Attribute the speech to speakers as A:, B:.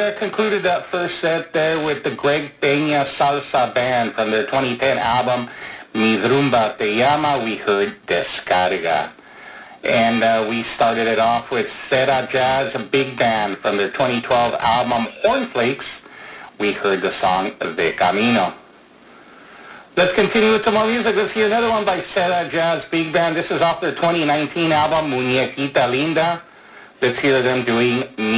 A: concluded that first set there with the Greg Peña Salsa Band from their 2010 album, Mi Rumba Te Llama. We heard Descarga. And we started it off with Cera Jazz Big Band from their 2012 album, Hornflakes. We heard the song De Camino. Let's continue with some more music. Let's hear another one by Cera Jazz Big Band. This is off their 2019 album, Muñequita Linda. Let's hear them doing